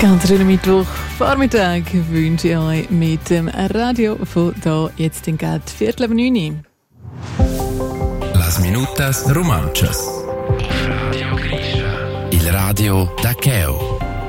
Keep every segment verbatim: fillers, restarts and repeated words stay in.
Ganz schönen Mittwoch Vormittag wünsche ich euch mit dem Radio von da jetzt in Geld Viertel ab neun. Las minutas romanchas. Radio Grisha. Il radio da Cheo.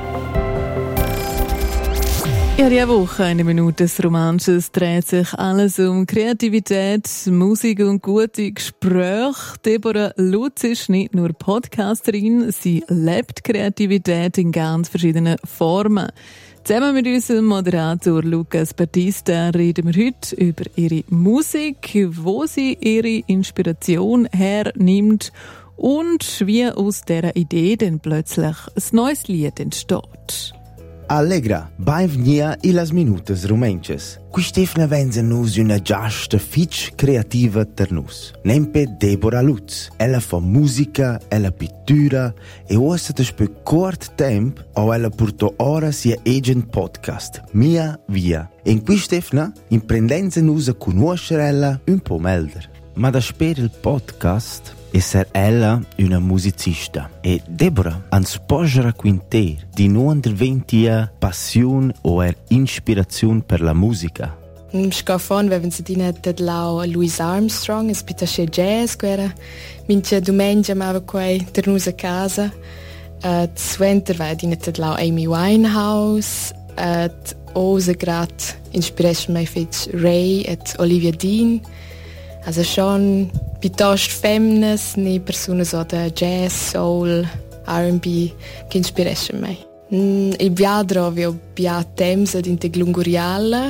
Ja, diese Woche in den Minuten des Romanches dreht sich alles um Kreativität, Musik und gute Gespräche. Deborah Lutz ist nicht nur Podcasterin, sie lebt Kreativität in ganz verschiedenen Formen. Zusammen mit unserem Moderator Lucas Batista reden wir heute über ihre Musik, wo sie ihre Inspiration hernimmt und wie aus dieser Idee dann plötzlich ein neues Lied entsteht. Allegra, benvenuta in las minutas romanches. Quistefna venza nus una giasta fitch creativa ter nus. Nempe Deborah Lutz. Ella fa musica, ella pittura e ossa da spe cort temp o ella porto ora sia agent podcast. Mia via. In quistefna imprendenza nus a conoscere ella un po' melder. Ma da sper il podcast esser ella una musicista. E Deborah ans pogera quinter di non interventia passion o er inspirazione per la musica. Scafon wenn sie dine ted lau Louis Armstrong, es pitasce jazz, quera mince domenica mava quei ter nus a casa. Et swenter vai dine ted lau Amy Winehouse, et ose grat inspiration mai fitch Ray et Olivia Dean. Also schon piuttosto femmes, ne persone so da jazz, soul, R and B che inspiration mai. Mm, il biadro aveo bia temps ad inte glunguriala,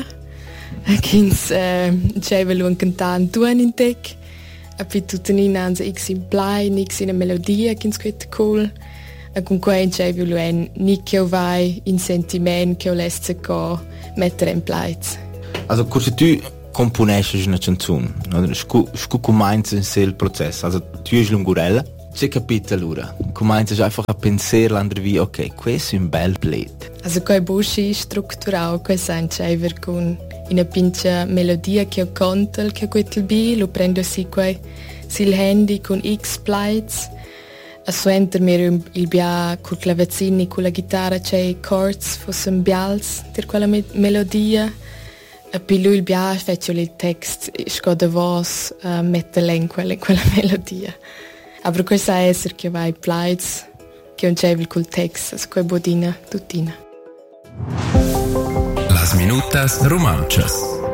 kins eh, c'è un cantant tuan in tec, a pi tutenin anza x in play, nix in a melodia, kins quite cool. E con quei c'è un nicchio vai in sentiment che ho lest co mettere in plaits. Also kurse tu componesci una canzone, no? Scu scu comincia il processo. Also tu es lungurella, c'è capita allora. Comincia einfach a pensare l'andre via, ok, questo è un bel plate. Also quei busci strutturale, questo è un con una pincha melodia che ho conto, che ho quel bi, lo prendo si quei sil handy con X plates. A suenter mir il bia col clavezzini con la chitarra c'è chords fossem bials per quella me melodia. E poi lui il bia fece il text sco da voce uh, metterla in quella, in quella melodia. Aber questo è essere che vai plaits che non c'è col text, sco è bodina tuttina. Las minutas romanchas.